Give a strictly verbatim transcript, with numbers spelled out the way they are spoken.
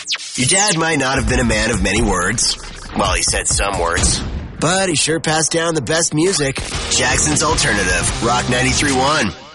Your dad might not have been a man of many words. Well, he said some words. But he sure passed down the best music. Jackson's Alternative, Rock ninety-three point one.